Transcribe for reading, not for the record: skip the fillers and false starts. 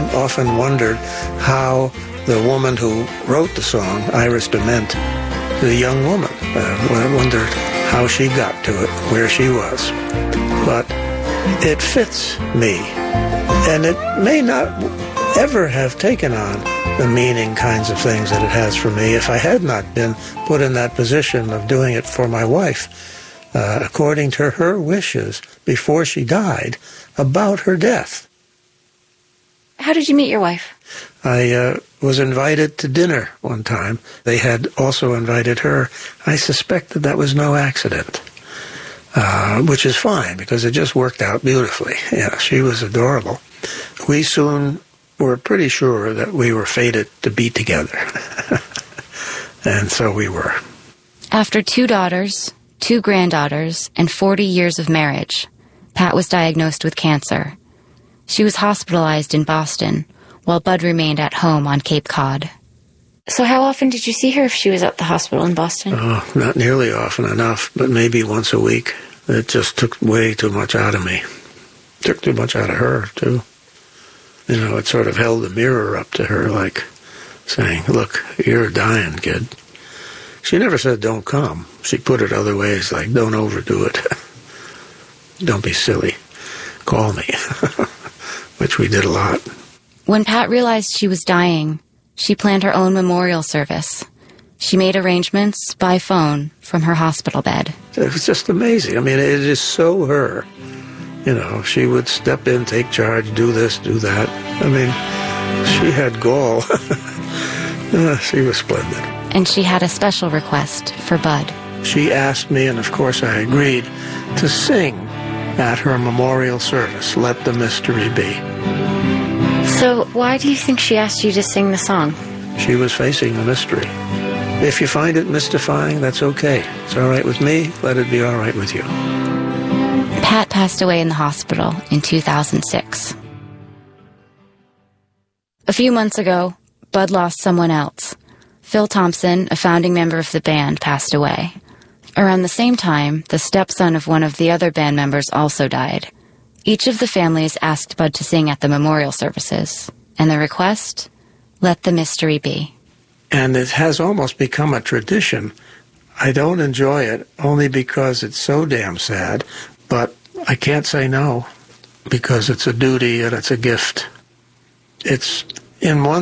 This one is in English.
I've often wondered how the woman who wrote the song, Iris DeMent, the young woman, I wondered how she got to it, where she was. But it fits me, and it may not ever have taken on the meaning kinds of things that it has for me if I had not been put in that position of doing it for my wife, according to her wishes before she died, about her death. How did you meet your wife? I was invited to dinner one time. They had also invited her. I suspect that was no accident, which is fine because it just worked out beautifully. Yeah, she was adorable. We soon were pretty sure that we were fated to be together. And so we were. After 2 daughters, 2 granddaughters, and 40 years of marriage, Pat was diagnosed with cancer. She was hospitalized in Boston, while Bud remained at home on Cape Cod. So how often did you see her if she was at the hospital in Boston? Oh, not nearly often enough, but maybe once a week. It just took way too much out of me. Took too much out of her, too. You know, it sort of held the mirror up to her, like saying, look, you're dying, kid. She never said, don't come. She put it other ways, like, don't overdo it. Don't be silly. Call me. Which we did a lot. When Pat realized she was dying, she planned her own memorial service. She made arrangements by phone from her hospital bed. It was just amazing. I mean, it is so her. You know, she would step in, take charge, do this, do that. I mean, she had gall. She was splendid. And she had a special request for Bud. She asked me, and of course I agreed, to sing at her memorial service, Let the Mystery Be. So why do you think she asked you to sing the song? She was facing the mystery. If you find it mystifying, that's okay. It's all right with me. Let it be all right with you. Pat passed away in the hospital in 2006. A few months ago, Bud lost someone else. Phil Thompson, a founding member of the band, passed away. Around the same time, the stepson of one of the other band members also died. Each of the families asked Bud to sing at the memorial services, and the request, Let the Mystery Be. And it has almost become a tradition. I don't enjoy it only because it's so damn sad, but I can't say no because it's a duty and it's a gift. It's, in one